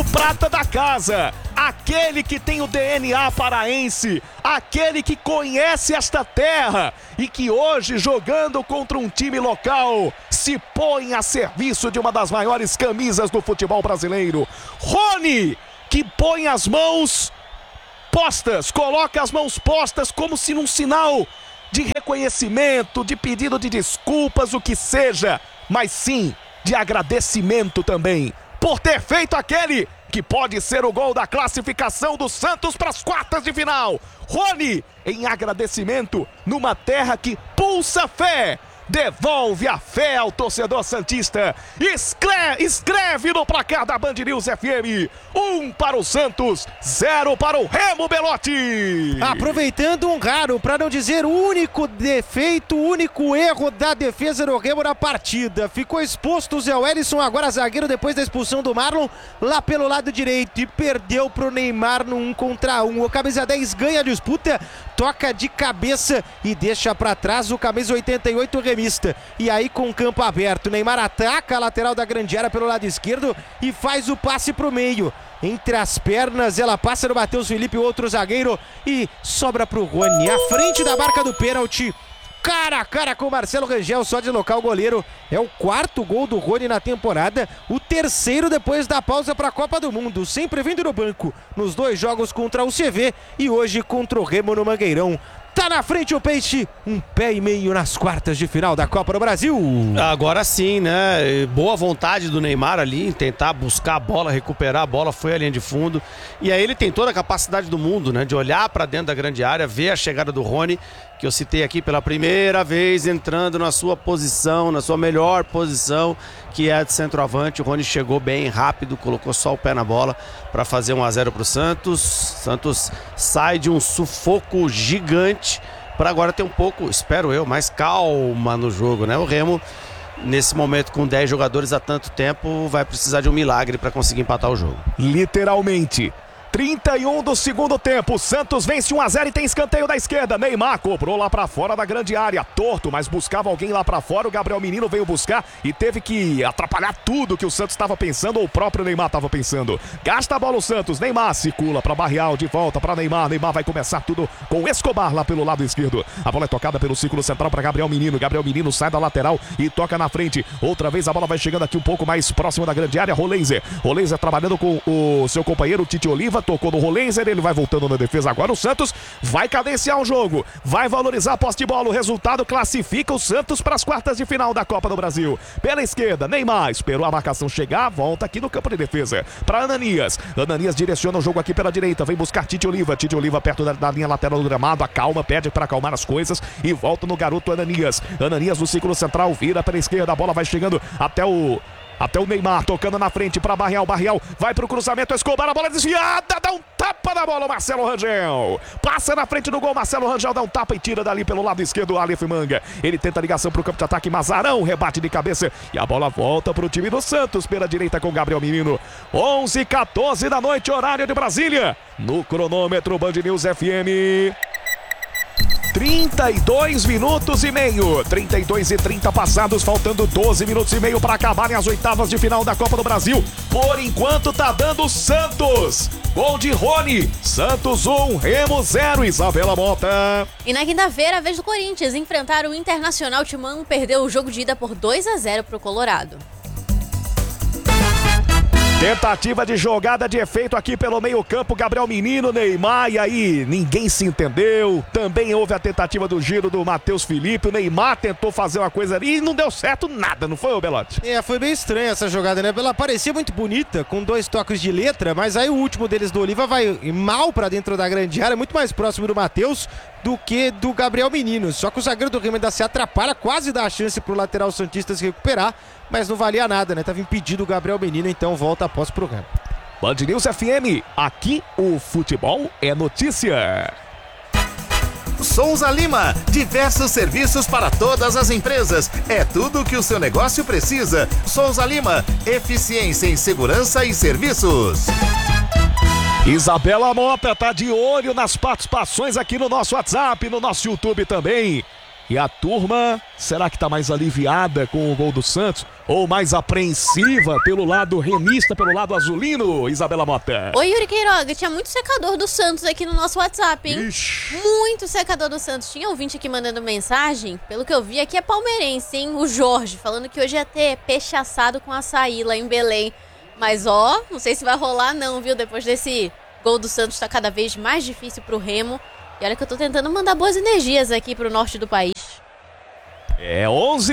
o prata da casa, aquele que tem o DNA paraense, aquele que conhece esta terra e que hoje, jogando contra um time local, se põe a serviço de uma das maiores camisas do futebol brasileiro. Rony, que põe as mãos postas, coloca as mãos postas como se num sinal de reconhecimento, de pedido de desculpas, o que seja, mas sim de agradecimento também, por ter feito aquele que pode ser o gol da classificação do Santos para as quartas de final. Rony, em agradecimento, numa terra que pulsa fé, devolve a fé ao torcedor santista. Escreve no placar da Band News FM: 1 para o Santos, 0 para o Remo, Belotti. Aproveitando um raro, para não dizer único defeito, único erro da defesa do Remo na partida. Ficou exposto o Zé Wellison, agora zagueiro, depois da expulsão do Marlon, lá pelo lado direito, e perdeu pro Neymar no 1 contra 1. O camisa 10 ganha a disputa, toca de cabeça e deixa para trás o camisa 88 remista. E aí, com o campo aberto, Neymar ataca a lateral da grande área pelo lado esquerdo e faz o passe pro meio. Entre as pernas, ela passa no Matheus Felipe, o outro zagueiro, e sobra pro Rony, à frente da marca do pênalti. Cara a cara com o Marcelo Rangel, só deslocar o goleiro. É o 4º gol do Rony na temporada, o 3º depois da pausa para a Copa do Mundo, sempre vindo no banco nos 2 jogos contra o CV e hoje contra o Remo no Mangueirão. Tá na frente o Peixe, 1,5 pé nas quartas de final da Copa do Brasil. Agora sim, né? Boa vontade do Neymar ali em tentar buscar a bola, recuperar a bola, foi a linha de fundo. E aí ele tem toda a capacidade do mundo, né? De olhar para dentro da grande área, ver a chegada do Rony, que eu citei aqui pela primeira vez, entrando na sua posição, na sua melhor posição, que é a de centroavante. O Rony chegou bem rápido, colocou só o pé na bola para fazer 1-0 para o Santos. Santos sai de um sufoco gigante para agora ter um pouco, espero eu, mais calma no jogo, né? O Remo, nesse momento, com 10 jogadores há tanto tempo, vai precisar de um milagre para conseguir empatar o jogo. Literalmente. 31 do segundo tempo, Santos vence 1-0 e tem escanteio da esquerda. Neymar cobrou lá pra fora da grande área, torto, mas buscava alguém lá pra fora. O Gabriel Menino veio buscar e teve que atrapalhar tudo que o Santos estava pensando, ou o próprio Neymar estava pensando. Gasta a bola o Santos, Neymar circula pra Barreal, de volta pra Neymar. Neymar vai começar tudo com o Escobar lá pelo lado esquerdo. A bola é tocada pelo círculo central pra Gabriel Menino. Gabriel Menino sai da lateral e toca na frente. Outra vez a bola vai chegando aqui um pouco mais próximo da grande área. Rolenzer trabalhando com o seu companheiro Tite Oliva. Tocou no Rolenzer, ele vai voltando na defesa agora. O Santos vai cadenciar o jogo, vai valorizar a posse de bola. O resultado classifica o Santos para as quartas de final da Copa do Brasil. Pela esquerda, Neymar esperou a marcação chegar, volta aqui no campo de defesa para Ananias. Ananias direciona o jogo aqui pela direita, vem buscar Tite Oliva. Tite Oliva perto da linha lateral do gramado, acalma, pede para acalmar as coisas e volta no garoto Ananias. Ananias no círculo central, vira pela esquerda, a bola vai chegando até o Neymar, tocando na frente para Barreal. Barreal vai pro cruzamento, Escobar, a bola desviada, dá um tapa na bola, Marcelo Rangel. Passa na frente do gol, Marcelo Rangel dá um tapa e tira dali pelo lado esquerdo, Aleph Manga. Ele tenta a ligação pro campo de ataque, Mazarão rebate de cabeça e a bola volta pro time do Santos pela direita com Gabriel Menino. 11h14 da noite, horário de Brasília. No cronômetro Band News FM. 32 minutos e meio, 32:30 passados, faltando 12 minutos e meio para acabarem as oitavas de final da Copa do Brasil. Por enquanto tá dando Santos, gol de Rony, Santos 1, Remo 0, Isabela Mota. E na quinta-feira, a vez do Corinthians enfrentar o Internacional. Timão perdeu o jogo de ida por 2-0 pro Colorado. Tentativa de jogada de efeito aqui pelo meio campo, Gabriel Menino, Neymar, e aí ninguém se entendeu. Também houve a tentativa do giro do Matheus Felipe, o Neymar tentou fazer uma coisa ali e não deu certo nada, não foi, ô Belotti? Foi bem estranha essa jogada, né? Ela parecia muito bonita, com 2 toques de letra, mas aí o último deles do Oliva vai mal pra dentro da grande área, muito mais próximo do Matheus do que do Gabriel Menino. Só que o zagueiro do Remo ainda se atrapalha, quase dá a chance pro lateral santista se recuperar, mas não valia nada, né? Tava impedido o Gabriel Menino, então volta após o programa. Band News FM, aqui o futebol é notícia. Souza Lima, diversos serviços para todas as empresas. É tudo o que o seu negócio precisa. Souza Lima, eficiência em segurança e serviços. Isabela Mota tá de olho nas participações aqui no nosso WhatsApp, no nosso YouTube também. E a turma, será que tá mais aliviada com o gol do Santos? Ou mais apreensiva pelo lado remista, pelo lado azulino, Isabela Mota? Oi, Yuri Queiroga, tinha muito secador do Santos aqui no nosso WhatsApp, hein? Ixi. Muito secador do Santos. Tinha ouvinte aqui mandando mensagem, pelo que eu vi aqui é palmeirense, hein? O Jorge, falando que hoje ia ter peixe assado com açaí lá em Belém. Mas ó, não sei se vai rolar não, viu? Depois desse gol do Santos tá cada vez mais difícil pro Remo. E olha que eu tô tentando mandar boas energias aqui pro norte do país. É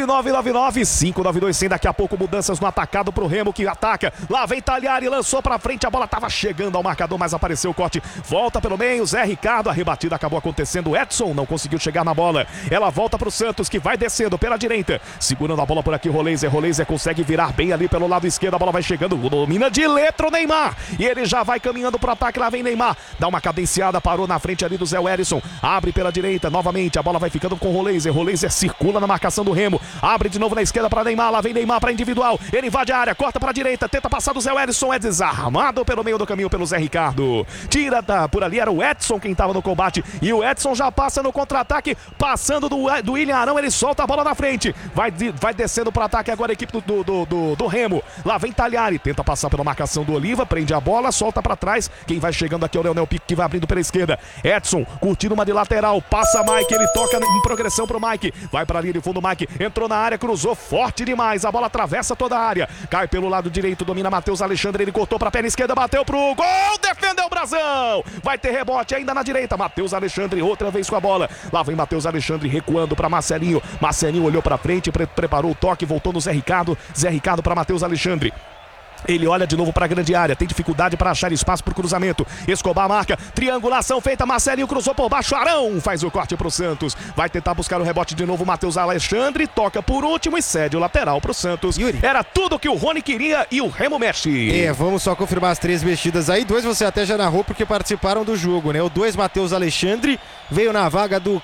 11-999-592-100. Daqui a pouco mudanças no atacado pro Remo que ataca. Lá vem Talhari, lançou pra frente. A bola tava chegando ao marcador, mas apareceu o corte. Volta pelo meio, Zé Ricardo. A rebatida acabou acontecendo. Edson não conseguiu chegar na bola. Ela volta pro Santos que vai descendo pela direita. Segurando a bola por aqui, Roleiser. Roleiser consegue virar bem ali pelo lado esquerdo. A bola vai chegando. Domina de letra o Neymar. E ele já vai caminhando pro ataque. Lá vem Neymar. Dá uma cadenciada, parou na frente ali do Zé Wellison. Abre pela direita novamente. A bola vai ficando com Roleiser. Roleiser circula na marcação do Remo, abre de novo na esquerda para Neymar, lá vem Neymar para individual, ele invade a área, corta para a direita, tenta passar do Zé Wellison, é desarmado pelo meio do caminho pelo Zé Ricardo, tira por ali, era o Edson quem estava no combate, e o Edson já passa no contra-ataque, passando do William Arão, ele solta a bola na frente, vai descendo para o ataque agora a equipe do Remo, lá vem Talhari, tenta passar pela marcação do Oliva, prende a bola, solta para trás, quem vai chegando aqui é o Leonel Pico que vai abrindo pela esquerda, Edson curtindo uma de lateral, passa Mike, ele toca em progressão pro Mike, vai para a linha de fundo, Mike entrou na área, cruzou forte demais, a bola atravessa toda a área, cai pelo lado direito, domina Matheus Alexandre, ele cortou pra perna esquerda, bateu pro gol, defendeu o Brasão, vai ter rebote ainda na direita, Matheus Alexandre outra vez com a bola, lá vem Matheus Alexandre recuando pra Marcelinho, Marcelinho olhou pra frente, preparou o toque, voltou no Zé Ricardo pra Matheus Alexandre. Ele olha de novo para a grande área, tem dificuldade para achar espaço para o cruzamento. Escobar marca, triangulação feita, Marcelinho cruzou por baixo, Arão faz o corte para o Santos. Vai tentar buscar o rebote de novo, Matheus Alexandre, toca por último e cede o lateral para o Santos. Yuri. Era tudo que o Rony queria e o Remo mexe. Vamos só confirmar as 3 mexidas aí. 2 você até já narrou porque participaram do jogo, né? O 2, Matheus Alexandre, veio na vaga do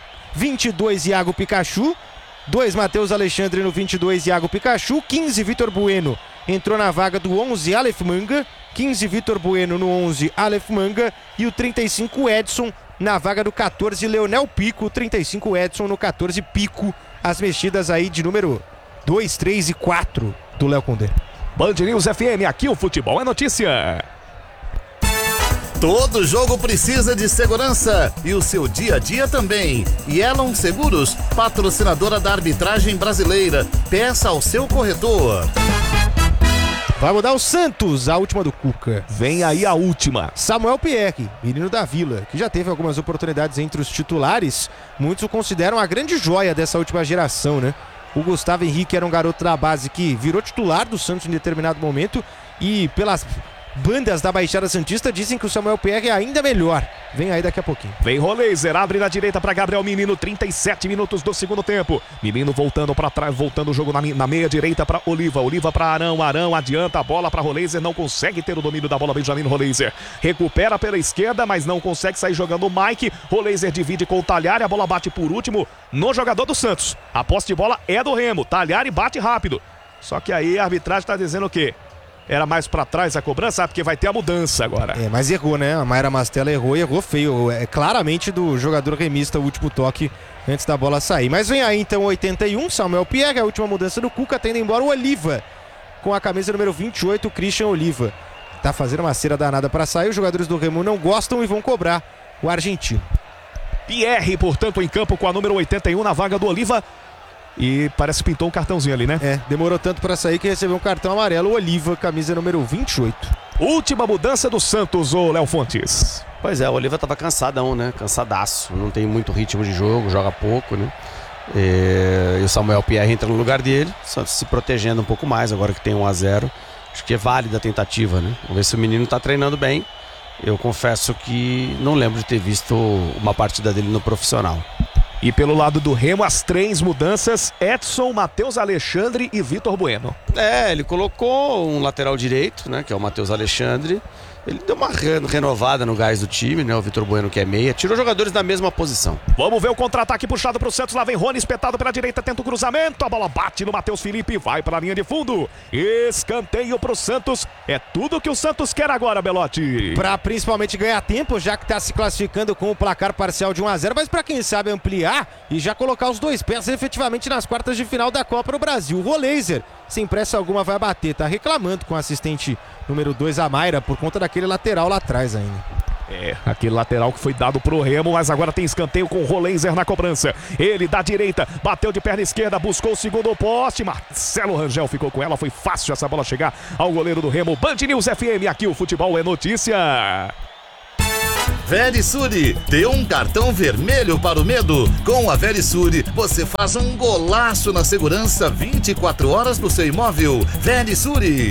22, Iago Pikachu. 2, Matheus Alexandre no 22, Iago Pikachu. 15, Vitor Bueno. Entrou na vaga do 11, Aleph Manga. 15, Vitor Bueno no 11, Aleph Manga. E o 35, Edson, na vaga do 14, Leonel Pico. 35, Edson no 14, Pico. As mexidas aí de número 2, 3 e 4 do Léo Condé. Band News FM, aqui o futebol é notícia. Todo jogo precisa de segurança e o seu dia a dia também. Yellow Seguros, patrocinadora da arbitragem brasileira. Peça ao seu corretor. Vai mudar o Santos, a última do Cuca. Vem aí a última. Samuel Pierre, menino da Vila, que já teve algumas oportunidades entre os titulares. Muitos o consideram a grande joia dessa última geração, né? O Gustavo Henrique era um garoto da base que virou titular do Santos em determinado momento e pelas bandas da Baixada Santista dizem que o Samuel Pierre é ainda melhor. Vem aí daqui a pouquinho. Vem Roleiser, abre na direita para Gabriel Menino, 37 minutos do segundo tempo. Menino voltando para trás, voltando o jogo na meia direita para Oliva. Oliva para Arão, Arão adianta a bola para Roleiser, não consegue ter o domínio da bola, Benjamin Roleiser. Recupera pela esquerda, mas não consegue sair jogando o Mike. Roleiser divide com o Talhari, a bola bate por último no jogador do Santos. A posse de bola é do Remo, Talhari bate rápido. Só que aí a arbitragem está dizendo o quê? Era mais pra trás a cobrança, porque vai ter a mudança agora. Mas errou, né? A Mayra Mastella errou e errou feio. É claramente do jogador remista o último toque antes da bola sair. Mas vem aí então 81, Samuel Pierre, a última mudança do Cuca, tendo embora o Oliva. Com a camisa número 28, o Christian Oliva. Tá fazendo uma cera danada pra sair, os jogadores do Remo não gostam e vão cobrar o argentino. Pierre, portanto, em campo com a número 81 na vaga do Oliva. E parece que pintou um cartãozinho ali, né? Demorou tanto pra sair que recebeu um cartão amarelo. O Oliva, camisa número 28. Última mudança do Santos, ô Léo Fontes. Pois é, o Oliva tava cansadão, né? Cansadaço. Não tem muito ritmo de jogo, joga pouco, né? E o Samuel Pierre entra no lugar dele, só se protegendo um pouco mais agora que tem 1-0. Acho que é válida a tentativa, né? Vamos ver se o menino tá treinando bem. Eu confesso que não lembro de ter visto uma partida dele no profissional. E pelo lado do Remo, as 3 mudanças: Edson, Matheus Alexandre e Vitor Bueno. Ele colocou um lateral direito, né, que é o Matheus Alexandre. Ele deu uma renovada no gás do time, né? O Vitor Bueno, que é meia. Tirou jogadores da mesma posição. Vamos ver o contra-ataque puxado pro Santos. Lá vem Rony, espetado pela direita, tenta o cruzamento. A bola bate no Matheus Felipe, vai pra linha de fundo. Escanteio pro Santos. É tudo que o Santos quer agora, Belotti. Pra principalmente ganhar tempo, já que tá se classificando com o placar parcial de 1-0. Mas pra quem sabe ampliar e já colocar os dois pés efetivamente nas quartas de final da Copa do Brasil. O Roleiser, sem pressa alguma, vai bater. Tá reclamando com o assistente número 2, a Mayra, por conta daquele lateral lá atrás ainda. Aquele lateral que foi dado pro Remo, mas agora tem escanteio com o Roleiser na cobrança. Ele da direita, bateu de perna esquerda, buscou o segundo poste. Marcelo Rangel ficou com ela, foi fácil essa bola chegar ao goleiro do Remo. Band News FM, aqui o futebol é notícia. Verisure, dê um cartão vermelho para o medo. Com a Verisure, você faz um golaço na segurança 24 horas do seu imóvel. Verisure.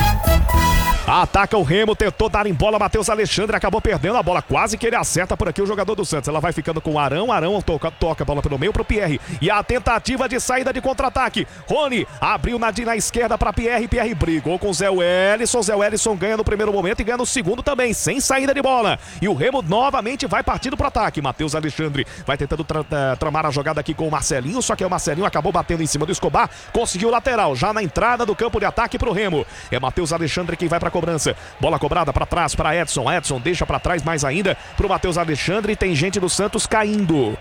Ataca o Remo, tentou dar em bola, Matheus Alexandre acabou perdendo a bola, quase que ele acerta por aqui o jogador do Santos. Ela vai ficando com o Arão toca a bola pelo meio pro Pierre. E a tentativa de saída de contra-ataque. Rony abriu na esquerda para Pierre brigou com Zé Wellison ganha no primeiro momento e ganha no segundo também, sem saída de bola. E o Remo novamente vai partindo pro ataque. Matheus Alexandre vai tentando tramar a jogada aqui com o Marcelinho, só que o Marcelinho acabou batendo em cima do Escobar, conseguiu o lateral, já na entrada do campo de ataque pro Remo. É Matheus Alexandre quem vai pra cobrança. Bola cobrada para trás para Edson. Edson deixa para trás mais ainda pro Matheus Alexandre. Tem gente do Santos caindo.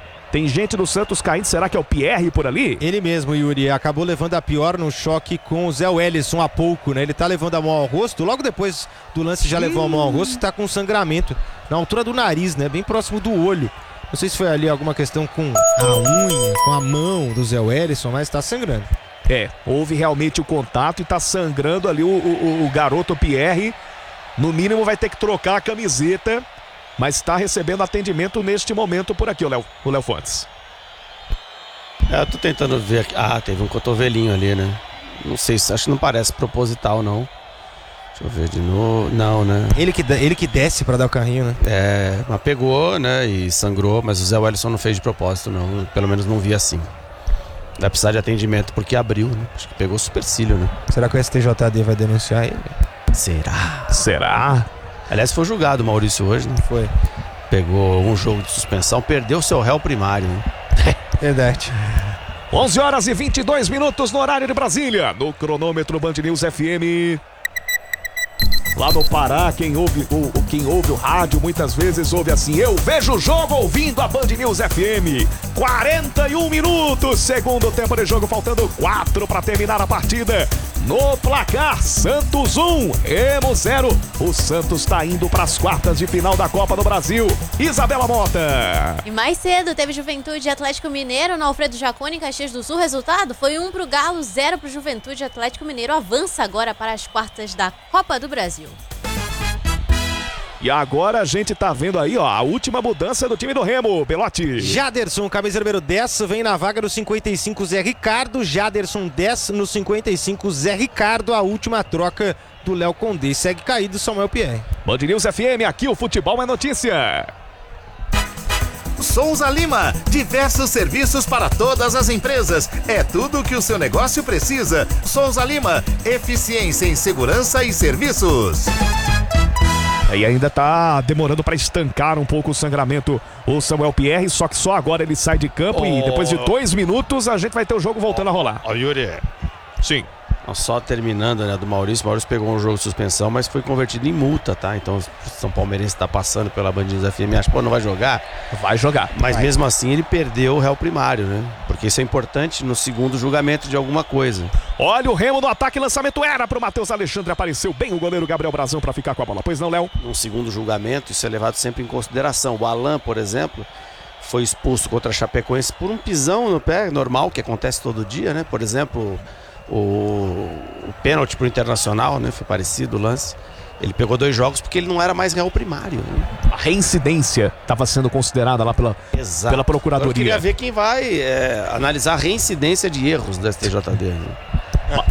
Será que é o Pierre por ali? Ele mesmo, Yuri, acabou levando a pior no choque com o Zé Wellison há pouco, né? Ele tá levando a mão ao rosto, logo depois do lance já levou a mão ao rosto e tá com sangramento na altura do nariz, né? Bem próximo do olho. Não sei se foi ali alguma questão com a unha, com a mão do Zé Wellison, mas tá sangrando. Houve realmente o contato e tá sangrando ali o garoto Pierre. No mínimo vai ter que trocar a camiseta, mas está recebendo atendimento neste momento por aqui, o Léo Fontes. Eu tô tentando ver aqui. Teve um cotovelinho ali, né? Não sei, acho que não parece proposital, não. Deixa eu ver de novo. Não, né? Ele que desce pra dar o carrinho, né? Mas pegou, né? E sangrou, mas o Zé Wellison não fez de propósito, não. Pelo menos não vi assim. Vai precisar de atendimento porque abriu, né? Acho que pegou supercílio, né? Será que o STJD vai denunciar ele? Será? Aliás, foi julgado o Maurício hoje, né? Foi. Pegou um jogo de suspensão, perdeu seu réu primário, né? Verdade. 11h22 no horário de Brasília. No cronômetro Band News FM. Lá no Pará, quem ouve o rádio muitas vezes ouve assim: eu vejo o jogo ouvindo a Band News FM. 41 minutos, segundo tempo de jogo, faltando 4 para terminar a partida. No placar, Santos 1, Remo 0. O Santos está indo para as quartas de final da Copa do Brasil. Isabela Mota. E mais cedo teve Juventude e Atlético Mineiro no Alfredo Jaconi, em Caxias do Sul. Resultado foi 1 pro Galo, 0 pro Juventude. Atlético Mineiro avança agora para as quartas da Copa do Brasil. E agora a gente tá vendo aí, a última mudança do time do Remo, Belotti. Jaderson, camisa número 10, vem na vaga do 55, Zé Ricardo. Jaderson 10 no 55, Zé Ricardo, a última troca do Léo Condé. Segue caído Samuel Pierre. Band News FM, aqui o futebol é notícia. Souza Lima, diversos serviços para todas as empresas. É tudo o que o seu negócio precisa. Souza Lima, eficiência em segurança e serviços. E ainda tá demorando para estancar um pouco o sangramento o Samuel Pierre, só que só agora ele sai de campo e depois de 2 minutos a gente vai ter o jogo voltando a rolar. Yuri. Sim. Só terminando, né, do Maurício. O Maurício pegou um jogo de suspensão, mas foi convertido em multa, tá? Então o São Palmeirense tá passando pela Band News FM, acha que não vai jogar? Vai jogar. Mas mesmo assim ele perdeu o réu primário, né? Porque isso é importante no segundo julgamento de alguma coisa. Olha o Remo no ataque, lançamento era pro Matheus Alexandre, apareceu bem o goleiro Gabriel Brazão para ficar com a bola. Pois não, Léo? Num segundo julgamento isso é levado sempre em consideração. O Alan, por exemplo, foi expulso contra a Chapecoense por um pisão no pé, normal, que acontece todo dia, né? Por exemplo, o pênalti pro Internacional, né? Foi parecido o lance. Ele pegou 2 jogos porque ele não era mais réu primário, né? A reincidência estava sendo considerada lá pela Procuradoria. Eu queria ver quem vai analisar a reincidência de erros do STJD, né?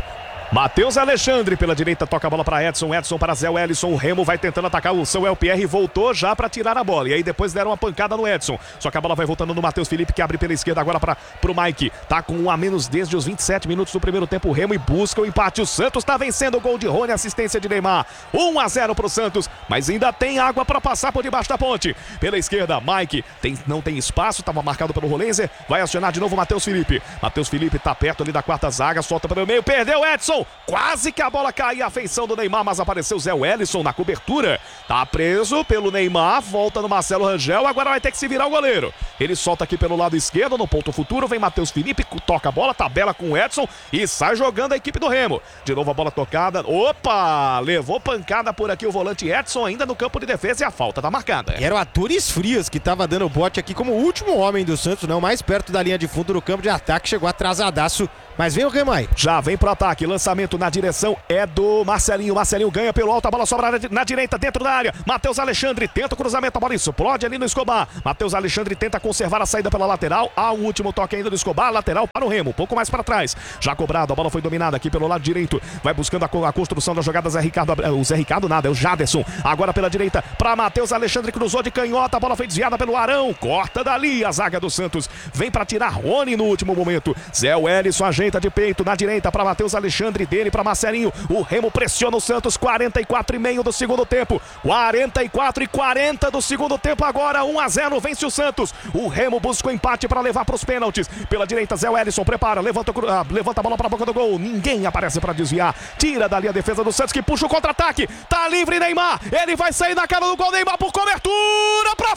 Matheus Alexandre pela direita, toca a bola para Edson, Edson para Zé Wellison, o Remo vai tentando atacar, o Samuel Pierre voltou já para tirar a bola, e aí depois deram uma pancada no Edson, só que a bola vai voltando no Matheus Felipe, que abre pela esquerda agora pro Mike, tá com 1 a menos desde os 27 minutos do primeiro tempo, o Remo e busca o empate, o Santos tá vencendo, o gol de Rony, assistência de Neymar, 1 a 0 pro Santos, mas ainda tem água para passar por debaixo da ponte, pela esquerda, Mike, não tem espaço, tava marcado pelo Rolenzer, vai acionar de novo o Matheus Felipe tá perto ali da quarta zaga, solta para o meio, perdeu Edson, quase que a bola caía, a feição do Neymar, mas apareceu Zé Wellison na cobertura, tá preso pelo Neymar, volta no Marcelo Rangel, agora vai ter que se virar o goleiro, ele solta aqui pelo lado esquerdo, no ponto futuro, vem Matheus Felipe, toca a bola, tabela com o Edson e sai jogando a equipe do Remo, de novo a bola tocada, opa, levou pancada por aqui o volante Edson, ainda no campo de defesa, e a falta tá marcada. Era o Atures Frias que tava dando bote aqui como o último homem do Santos, não, mais perto da linha de fundo do campo de ataque, chegou atrasadaço, mas vem o Remo aí. Já vem pro ataque, lançamento na direção é do Marcelinho, Marcelinho ganha pelo alto, a bola sobra na direita, dentro da área, Matheus Alexandre tenta o cruzamento, a bola explode ali no Escobar, Matheus Alexandre tenta conservar a saída pela lateral, há um último toque ainda do Escobar, lateral para o Remo, um pouco mais para trás, já cobrado, a bola foi dominada aqui pelo lado direito, vai buscando a construção da jogada, o Zé Ricardo nada, é o Jaderson, agora pela direita, para Matheus Alexandre, cruzou de canhota, a bola foi desviada pelo Arão, corta dali a zaga do Santos, vem para tirar Rony no último momento, Zé Wellison ajeita de peito na direita para Matheus Alexandre, dele para Marcelinho, o Remo pressiona o Santos, 44,5 do segundo tempo, 44:40 do segundo tempo agora, 1 a 0, vence o Santos, o Remo busca o empate para levar para os pênaltis, pela direita Zé Wellison prepara, levanta a bola para a boca do gol, ninguém aparece para desviar, tira dali a defesa do Santos que puxa o contra-ataque, tá livre Neymar, ele vai sair na cara do gol, Neymar por cobertura para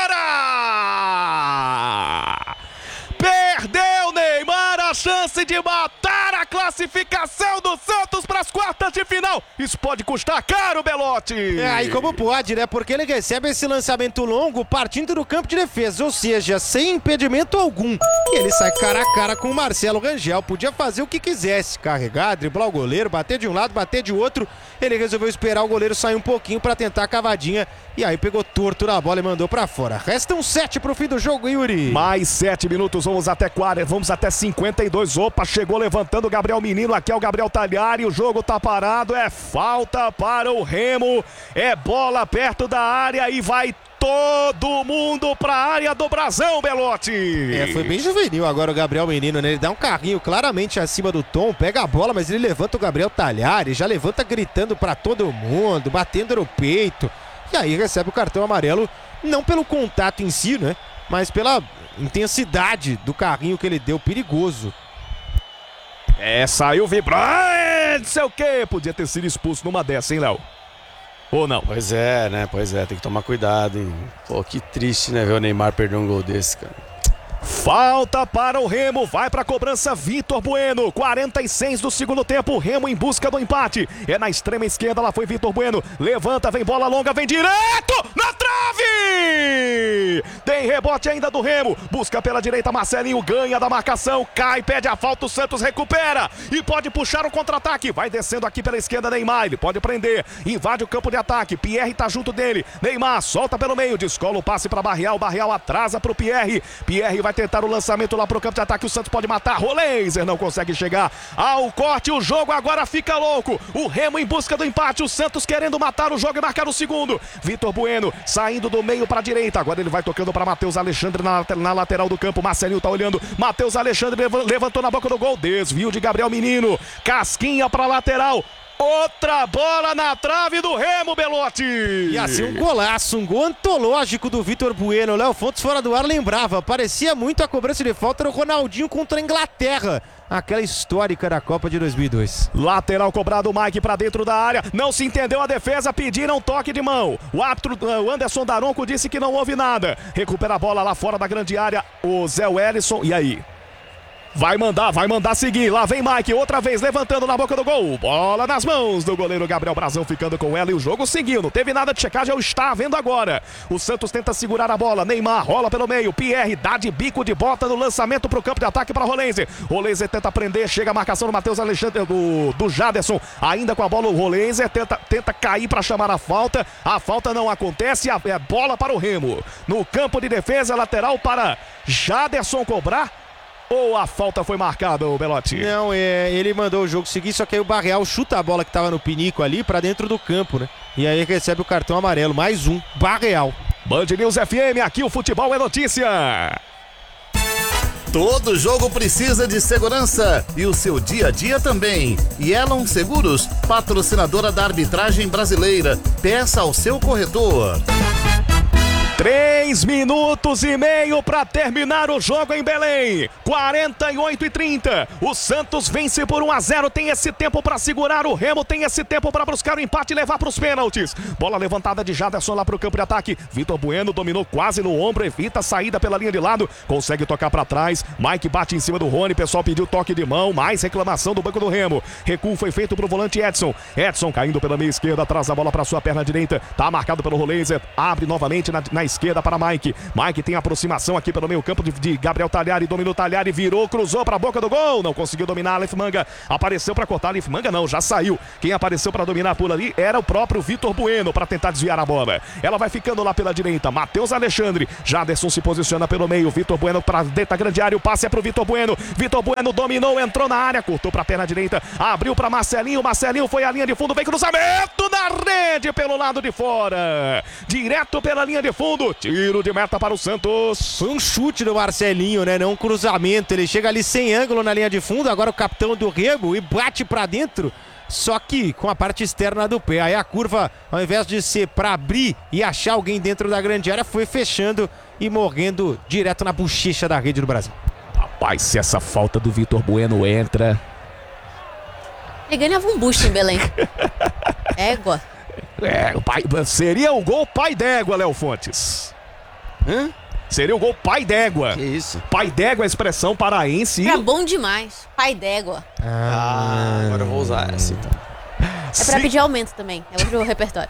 fora! Perdeu Neymar a chance de matar a classificação do Santos para as quartas de final. Isso pode custar caro, Belotti. É, aí como pode, né? Porque ele recebe esse lançamento longo partindo do campo de defesa, ou seja, sem impedimento algum. E ele sai cara a cara com o Marcelo Rangel. Podia fazer o que quisesse, carregar, driblar o goleiro, bater de um lado, bater de outro. Ele resolveu esperar o goleiro sair um pouquinho para tentar a cavadinha. E aí pegou torto na bola e mandou para fora. Restam 7 pro fim do jogo, Yuri. Mais 7 minutos, vamos até 52. Opa, chegou levantando o Gabriel Menino, aqui é o Gabriel Talhari, o jogo tá parado, é falta para o Remo, é bola perto da área e vai todo mundo pra área do Brasão, Belotti. É, foi bem juvenil agora o Gabriel Menino, né? Ele dá um carrinho claramente acima do tom, pega a bola, mas ele levanta o Gabriel Talhari, já levanta gritando pra todo mundo, batendo no peito, e aí recebe o cartão amarelo, não pelo contato em si, né? Mas pela intensidade do carrinho que ele deu, perigoso. É, saiu vibrando, não sei o que, podia ter sido expulso numa dessa, hein, Léo? Ou não? Pois é, né? Pois é, tem que tomar cuidado, hein? Pô, que triste, né? Ver o Neymar perder um gol desse, cara. Falta para o Remo, vai para a cobrança Vitor Bueno, 46 do segundo tempo, Remo em busca do empate, é na extrema esquerda, lá foi Vitor Bueno, levanta, vem bola longa, vem direto na trave, tem rebote ainda do Remo, busca pela direita Marcelinho, ganha da marcação, cai, pede a falta, o Santos recupera e pode puxar o contra-ataque, vai descendo aqui pela esquerda Neymar, ele pode prender, invade o campo de ataque, Pierre tá junto dele, Neymar solta pelo meio, descola o passe para Barreal, Barreal atrasa para o Pierre vai tentar o lançamento lá pro campo de ataque, o Santos pode matar, Rolenzer não consegue chegar ao corte, o jogo agora fica louco, o Remo em busca do empate, o Santos querendo matar o jogo e marcar o segundo, Vitor Bueno saindo do meio pra direita, agora ele vai tocando para Matheus Alexandre na lateral do campo, Marcelinho tá olhando, Matheus Alexandre levantou na boca do gol, desvio de Gabriel Menino, casquinha pra lateral, outra bola na trave do Remo, Belotti. E assim um golaço, um gol antológico do Vitor Bueno. Léo Fontes fora do ar lembrava, parecia muito a cobrança de falta do Ronaldinho contra a Inglaterra, aquela histórica da Copa de 2002. Lateral cobrado, o Mike pra dentro da área, não se entendeu a defesa, pediram toque de mão. O árbitro, o Anderson Daronco, disse que não houve nada. Recupera a bola lá fora da grande área, o Zé Wellison, e aí? Vai mandar seguir, lá vem Mike, outra vez levantando na boca do gol, bola nas mãos do goleiro Gabriel Brazão, ficando com ela e o jogo seguiu, não teve nada de checagem, está havendo agora, o Santos tenta segurar a bola, Neymar rola pelo meio, Pierre dá de bico de bota no lançamento para o campo de ataque para Rolenzer tenta prender, chega a marcação do Matheus Alexandre, do Jaderson, ainda com a bola o Rolenzer tenta cair para chamar a falta não acontece, é bola para o Remo, no campo de defesa, lateral para Jaderson cobrar. ou a falta foi marcada, ô Belotti? Não, ele mandou o jogo seguir, só que aí o Barreal chuta a bola que tava no pinico ali pra dentro do campo, né? E aí recebe o cartão amarelo, mais um, Barreal. Band News FM, aqui o futebol é notícia. Todo jogo precisa de segurança e o seu dia a dia também. Yellow Seguros, patrocinadora da arbitragem brasileira. Peça ao seu corretor. 3 minutos e meio para terminar o jogo em Belém. 48-30. O Santos vence por 1-0. Tem esse tempo para segurar. O Remo tem esse tempo para buscar o empate e levar para os pênaltis. Bola levantada de Jaderson lá para o campo de ataque. Vitor Bueno dominou quase no ombro. Evita a saída pela linha de lado. Consegue tocar para trás. Mike bate em cima do Rony. Pessoal pediu toque de mão. Mais reclamação do banco do Remo. Recuo foi feito para o volante Edson. Edson caindo pela meia esquerda. Traz a bola para sua perna direita. Tá marcado pelo Roleiser. Abre novamente na esquerda para Mike. Mike tem aproximação aqui pelo meio campo de Gabriel Talhari. Dominou Talhari, virou, cruzou para a boca do gol. Não conseguiu dominar. Aleph Manga apareceu para cortar. Aleph Manga não, já saiu. Quem apareceu para dominar por ali era o próprio Vitor Bueno para tentar desviar a bola. Ela vai ficando lá pela direita. Matheus Alexandre. Jaderson se posiciona pelo meio. Vitor Bueno para dentro da grande área. O passe é para o Vitor Bueno. Vitor Bueno dominou, entrou na área, cortou para a perna direita. Abriu para Marcelinho. Marcelinho foi à linha de fundo. Vem cruzamento na rede pelo lado de fora. Direto pela linha de fundo. Tiro de meta para o Santos. Foi um chute do Marcelinho, né? Não um cruzamento. Ele chega ali sem ângulo na linha de fundo. Agora o capitão do Remo e bate pra dentro. Só que com a parte externa do pé. Aí a curva, ao invés de ser pra abrir e achar alguém dentro da grande área, foi fechando e morrendo direto na bochecha da rede do Brasil. Rapaz, se essa falta do Vitor Bueno entra... Ele ganhava um busto em Belém. Égua. Seria o gol pai d'égua, Léo Fontes. Seria o gol pai d'égua. Que isso? Pai d'égua é a expressão paraense. É bom demais. Pai d'égua. Agora eu vou usar essa então. É pra pedir aumento também. É outro repertório.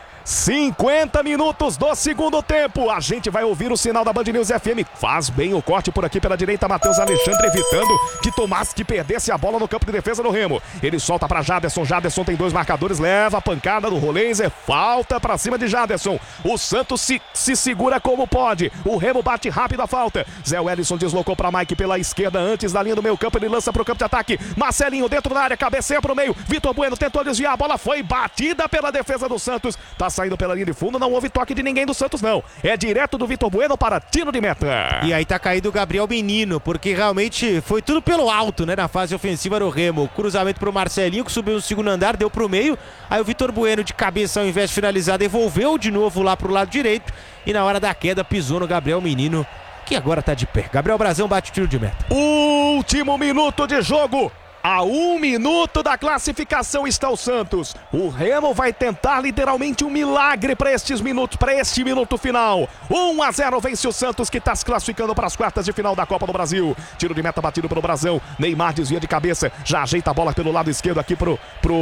50 minutos do segundo tempo. A gente vai ouvir o sinal da Band News FM. Faz bem o corte por aqui pela direita. Matheus Alexandre evitando que perdesse a bola no campo de defesa do Remo. Ele solta para Jaderson. Jaderson tem dois marcadores. Leva a pancada do Roleiser. Falta para cima de Jaderson. O Santos se segura como pode. O Remo bate rápido a falta. Zé Wellison deslocou para Mike pela esquerda antes da linha do meio campo. Ele lança para o campo de ataque. Marcelinho dentro da área. Cabeceia para o meio. Vitor Bueno tentou desviar. A bola foi batida pela defesa do Santos. Tá saindo pela linha de fundo, não houve toque de ninguém do Santos, não. É direto do Vitor Bueno para tiro de meta. E aí tá caído o Gabriel Menino, porque realmente foi tudo pelo alto, né, na fase ofensiva do Remo. Cruzamento pro Marcelinho, que subiu no segundo andar, deu pro meio. Aí o Vitor Bueno, de cabeça, ao invés de finalizar, devolveu de novo lá pro lado direito. E na hora da queda, pisou no Gabriel Menino, que agora tá de pé. Gabriel Brazão bate o tiro de meta. Último minuto de jogo. A 1 minuto da classificação está o Santos. O Remo vai tentar literalmente um milagre para estes minutos, para este minuto final. 1-0 vence o Santos, que está se classificando para as quartas de final da Copa do Brasil. Tiro de meta batido pelo Brasão. Neymar desvia de cabeça, já ajeita a bola pelo lado esquerdo aqui pro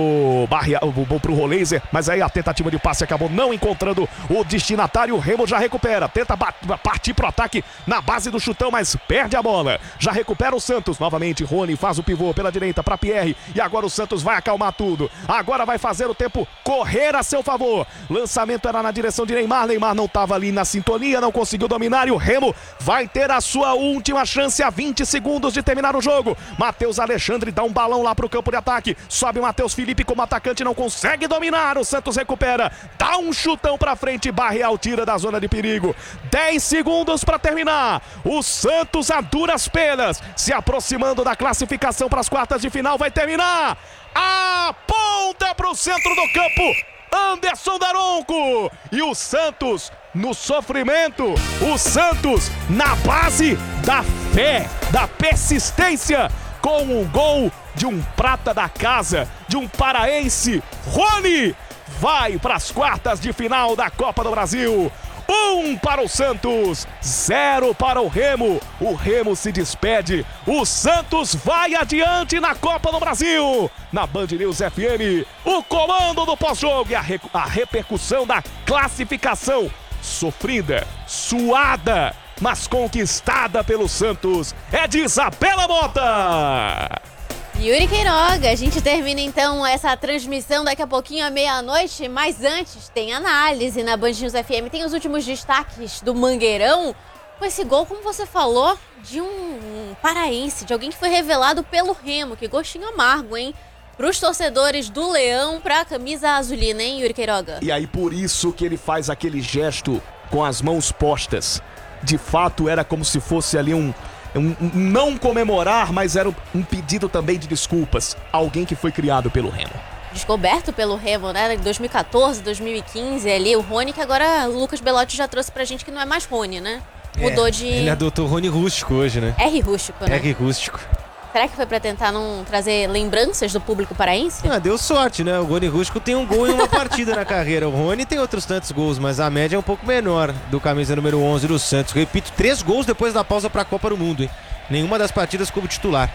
Roleiser, mas aí a tentativa de passe acabou não encontrando o destinatário. O Remo já recupera, tenta partir pro ataque na base do chutão, mas perde a bola. Já recupera o Santos, novamente Rony faz o pivô pela direita para Pierre, e agora o Santos vai acalmar tudo. Agora vai fazer o tempo correr a seu favor. Lançamento era na direção de Neymar. Neymar não estava ali na sintonia, não conseguiu dominar, e o Remo vai ter a sua última chance a 20 segundos de terminar o jogo. Matheus Alexandre dá um balão lá pro campo de ataque. Sobe o Matheus Felipe como atacante, não consegue dominar. O Santos recupera, dá um chutão pra frente, Barreal tira da zona de perigo. 10 segundos para terminar. O Santos a duras penas, se aproximando da classificação para as quartas de final, vai terminar. Aponta para o centro do campo Anderson Daronco, e o Santos no sofrimento, o Santos na base da fé, da persistência, com um gol de um prata da casa, de um paraense. Rony vai para as quartas de final da Copa do Brasil. 1 para o Santos, 0 para o Remo. O Remo se despede. O Santos vai adiante na Copa do Brasil. Na Band News FM, o comando do pós-jogo e a repercussão da classificação. Sofrida, suada, mas conquistada pelo Santos. É de Isabela Mota. Yuri Queiroga, a gente termina então essa transmissão daqui a pouquinho à meia-noite, mas antes tem análise na Band News FM, tem os últimos destaques do Mangueirão. com esse gol, como você falou, de um paraense, de alguém que foi revelado pelo Remo. Que gostinho amargo, hein? Para os torcedores do Leão, para a camisa azulina, hein, Yuri Queiroga? E aí por isso que ele faz aquele gesto com as mãos postas. De fato, era como se fosse ali um não comemorar, mas era um pedido também de desculpas. Alguém que foi criado pelo Remo. Descoberto pelo Remo, né? Em 2014, 2015, ali, o Rony, que agora o Lucas Belotti já trouxe pra gente que não é mais Rony, né? Mudou de... Ele adotou o Rony Rústico hoje, né? R rústico, né? R Rústico. Será que foi pra tentar não trazer lembranças do público paraense? Deu sorte, né? O Rony Rústico tem um gol em uma partida na carreira. O Rony tem outros tantos gols, mas a média é um pouco menor do camisa número 11 do Santos. Repito, 3 gols depois da pausa pra Copa do Mundo, hein? Nenhuma das partidas como titular.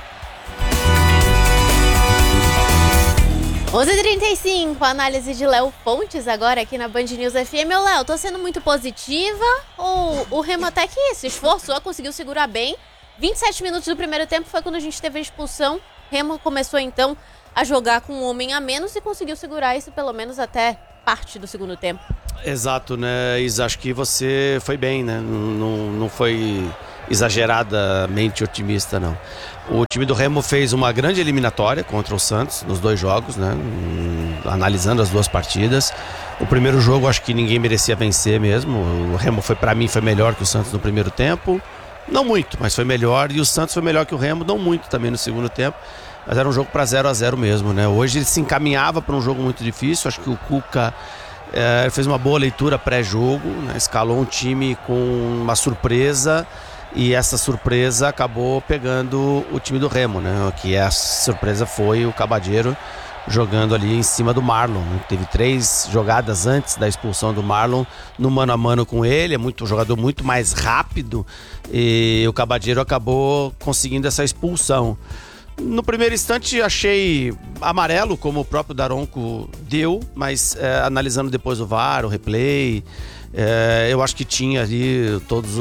11h35, análise de Léo Fontes agora aqui na Band News FM. Ô Léo, tô sendo muito positiva ou o Remo até que se esforçou, conseguiu segurar bem? 27 minutos do primeiro tempo foi quando a gente teve a expulsão. Remo começou então a jogar com um homem a menos e conseguiu segurar isso pelo menos até parte do segundo tempo. Exato, né, Isa? Acho que você foi bem, né? Não foi exageradamente otimista, não. O time do Remo fez uma grande eliminatória contra o Santos nos 2 jogos, né? Analisando as 2 partidas. O primeiro jogo acho que ninguém merecia vencer mesmo. O Remo para mim foi melhor que o Santos no primeiro tempo. Não muito, mas foi melhor. E o Santos foi melhor que o Remo, não muito também no segundo tempo. Mas era um jogo para 0-0 mesmo, né? Hoje ele se encaminhava para um jogo muito difícil. Acho que o Cuca fez uma boa leitura pré-jogo, né? Escalou um time com uma surpresa. E essa surpresa acabou pegando o time do Remo, né? Que a surpresa foi o Cabadeiro jogando ali em cima do Marlon, né? Teve 3 jogadas antes da expulsão do Marlon no mano a mano com ele. É um jogador muito mais rápido e o Cabadeiro acabou conseguindo essa expulsão. No primeiro instante achei amarelo, como o próprio Daronco deu, mas analisando depois o VAR, o replay, eu acho que tinha ali todos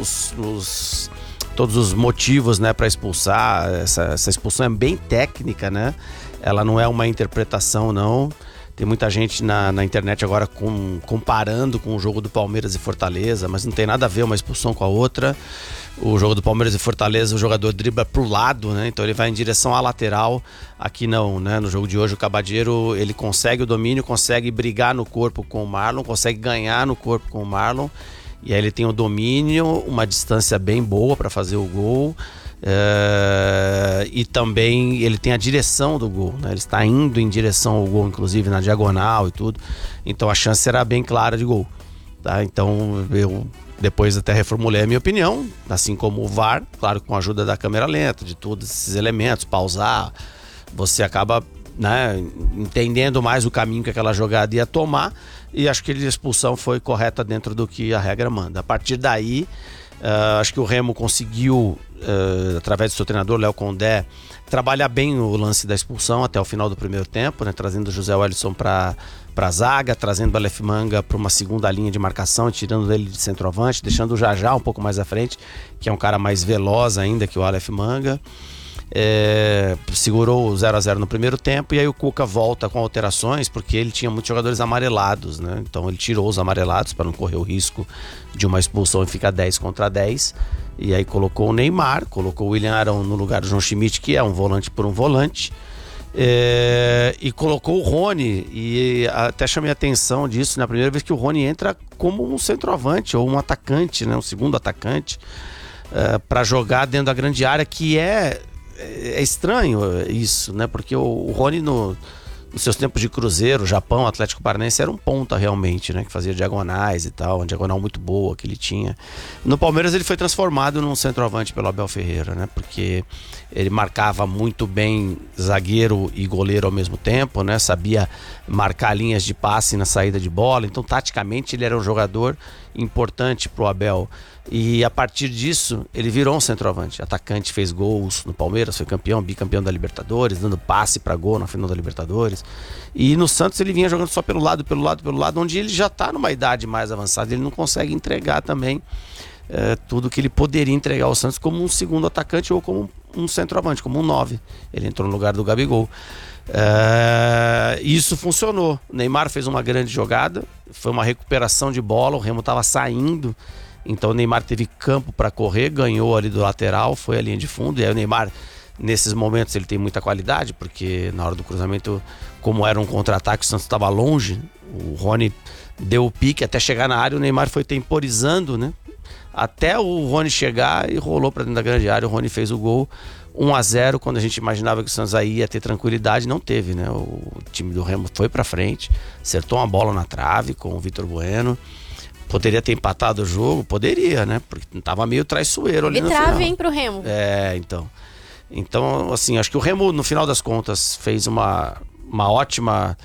os motivos, né, para expulsar. Essa expulsão é bem técnica, né? Ela não é uma interpretação, não. Tem muita gente na internet agora comparando com o jogo do Palmeiras e Fortaleza, mas não tem nada a ver uma expulsão com a outra. O jogo do Palmeiras e Fortaleza, o jogador dribla pro lado, né? Então ele vai em direção à lateral. Aqui não, né? No jogo de hoje o Cabadeiro, ele consegue o domínio, consegue brigar no corpo com o Marlon, consegue ganhar no corpo com o Marlon. E aí ele tem o domínio, uma distância bem boa para fazer o gol. E também ele tem a direção do gol, né? Ele está indo em direção ao gol, inclusive na diagonal e tudo. Então a chance era bem clara de gol, tá? Então eu depois até reformulei a minha opinião, assim como o VAR, claro, com a ajuda da câmera lenta, de todos esses elementos, pausar, você acaba, né, entendendo mais o caminho que aquela jogada ia tomar, e acho que a expulsão foi correta dentro do que a regra manda. A partir daí, acho que o Remo conseguiu, através do seu treinador, Léo Condé, trabalhar bem o lance da expulsão até o final do primeiro tempo, né, trazendo o José Wellison para a zaga, trazendo o Aleph Manga para uma segunda linha de marcação, tirando ele de centroavante, deixando o Jajá um pouco mais à frente, que é um cara mais veloz ainda que o Aleph Manga. Segurou o 0-0 no primeiro tempo, e aí o Cuca volta com alterações, porque ele tinha muitos jogadores amarelados, né? Então ele tirou os amarelados para não correr o risco de uma expulsão e ficar 10 contra 10. E aí colocou o Neymar, colocou o William Arão no lugar do João Schmidt, que é um volante por um volante. E colocou o Rony, e até chamei a atenção disso na primeira vez, que o Rony entra como um centroavante ou um atacante, né, um segundo atacante, para jogar dentro da grande área, que é estranho isso, né, porque o Rony nos seus tempos de Cruzeiro, Japão, Atlético Paranaense, era um ponta realmente, né, que fazia diagonais e tal, uma diagonal muito boa que ele tinha. No Palmeiras ele foi transformado num centroavante pelo Abel Ferreira, né, porque ele marcava muito bem zagueiro e goleiro ao mesmo tempo, né, sabia marcar linhas de passe na saída de bola, então taticamente ele era um jogador importante pro Abel. E a partir disso ele virou um centroavante, atacante, fez gols no Palmeiras, foi campeão, bicampeão da Libertadores, dando passe para gol na final da Libertadores. E no Santos ele vinha jogando só pelo lado, onde ele já está numa idade mais avançada, ele não consegue entregar também tudo que ele poderia entregar ao Santos como um segundo atacante ou como um centroavante, como um 9. Ele entrou no lugar do Gabigol. Isso funcionou. O Neymar fez uma grande jogada, foi uma recuperação de bola, o Remo estava saindo Então o Neymar teve campo para correr, ganhou ali do lateral, foi a linha de fundo. E aí o Neymar, nesses momentos, ele tem muita qualidade, porque na hora do cruzamento, como era um contra-ataque, o Santos estava longe, o Rony deu o pique até chegar na área, o Neymar foi temporizando, né? Até o Rony chegar e rolou para dentro da grande área, o Rony fez o gol. 1-0, quando a gente imaginava que o Santos aí ia ter tranquilidade, não teve, né? O time do Remo foi pra frente, acertou uma bola na trave com o Vitor Bueno. Poderia ter empatado o jogo? Poderia, né? Porque tava meio traiçoeiro ali no final. Trave, hein, pro Remo. Então, assim, acho que o Remo, no final das contas, fez uma ótima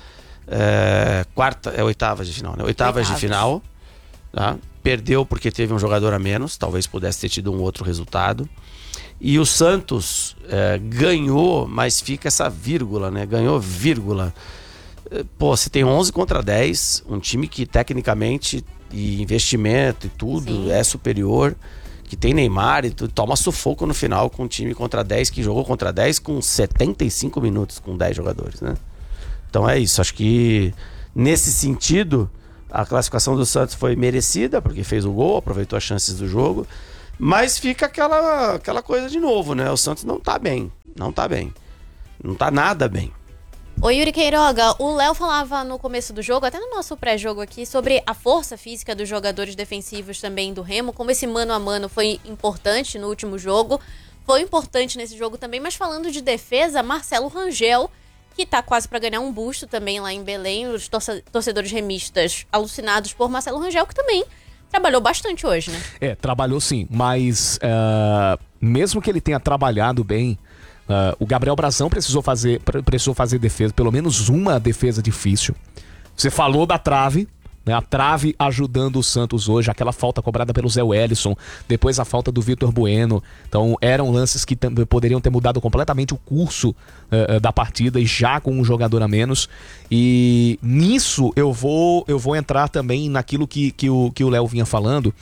oitavas de final, né? Oitavas de final, tá? Perdeu porque teve um jogador a menos, talvez pudesse ter tido um outro resultado. E o Santos ganhou, mas fica essa vírgula, né? Ganhou vírgula. Pô, você tem 11 contra 10, um time que tecnicamente e investimento e tudo Sim. é superior, que tem Neymar e tudo, toma sufoco no final com um time contra 10, que jogou contra 10 com 75 minutos, com 10 jogadores, né? Então é isso, acho que nesse sentido a classificação do Santos foi merecida, porque fez o gol, aproveitou as chances do jogo. Mas fica aquela coisa de novo, né? O Santos não tá bem. Não tá nada bem. Ô Yuri Queiroga, o Léo falava no começo do jogo, até no nosso pré-jogo aqui, sobre a força física dos jogadores defensivos também do Remo, como esse mano a mano foi importante no último jogo, foi importante nesse jogo também, mas falando de defesa, Marcelo Rangel, que tá quase para ganhar um busto também lá em Belém, os torcedores remistas alucinados por Marcelo Rangel, que também trabalhou bastante hoje, né? Trabalhou sim, mas mesmo que ele tenha trabalhado bem, o Gabriel Brazão precisou fazer defesa, pelo menos uma defesa difícil. Você falou da trave, né? A trave ajudando o Santos hoje, aquela falta cobrada pelo Zé Wellison, depois a falta do Vitor Bueno. Então eram lances que poderiam ter mudado completamente o curso da partida, e já com um jogador a menos. E nisso eu vou entrar também naquilo que o Léo vinha falando,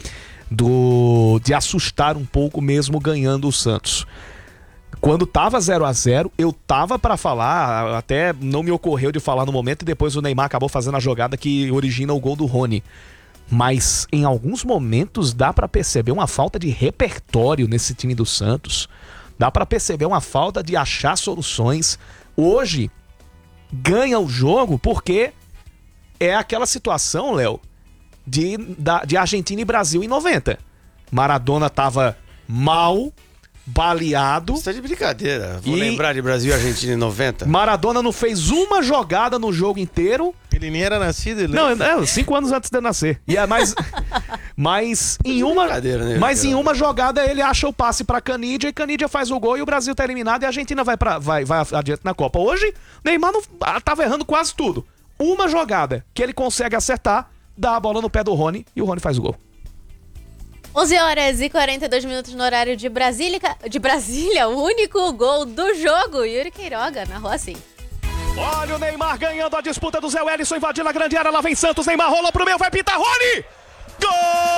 de assustar um pouco mesmo ganhando o Santos. Quando tava 0-0, eu tava pra falar, até não me ocorreu de falar no momento, e depois o Neymar acabou fazendo a jogada que origina o gol do Rony. Mas em alguns momentos dá pra perceber uma falta de repertório nesse time do Santos. Dá pra perceber uma falta de achar soluções. Hoje, ganha o jogo porque é aquela situação, Léo, de Argentina e Brasil em 90. Maradona tava mal, baleado. Você tá de brincadeira. Vou lembrar de Brasil e Argentina em 90. Maradona não fez uma jogada no jogo inteiro. Ele nem era nascido, ele... Não, 5 anos antes de eu nascer. Mas em uma jogada ele acha o passe pra Canidia, e Canidia faz o gol e o Brasil tá eliminado e a Argentina vai adiante na Copa. Hoje, Neymar tava errando quase tudo. Uma jogada que ele consegue acertar, dá a bola no pé do Rony e o Rony faz o gol. 11h42 no horário de Brasília, o único gol do jogo. Yuri Queiroga narrou assim. Olha o Neymar ganhando a disputa do Zé Wellison, invadindo a grande área, lá vem Santos, Neymar rolou pro meio, vai pintar, Rony! Gol!